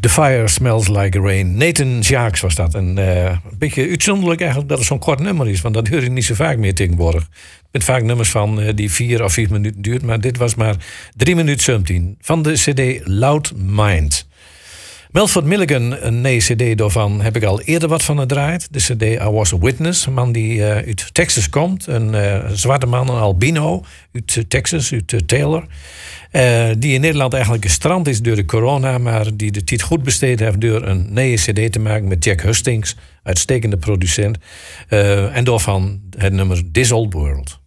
The Fire Smells Like Rain. Nathan Jacques was dat. En een beetje uitzonderlijk eigenlijk dat het zo'n kort nummer is. Want dat hoor je niet zo vaak meer tegenwoordig. Ik ben vaak nummers van die 4 of 5 minuten duurt. Maar dit was maar 3 minuten 17. Van de cd Loud Mind. Melford Milligan, een nieuwe cd daarvan, heb ik al eerder wat van gedraaid. De cd I Was a Witness. Een man die uit Texas komt. Een zwarte man, een albino. Uit Texas, uit Taylor. Die in Nederland eigenlijk gestrand is door de corona, maar die de tijd goed besteed heeft door een nieuwe cd te maken met Jack Hustings, uitstekende producent. En daarvan het nummer This Old World.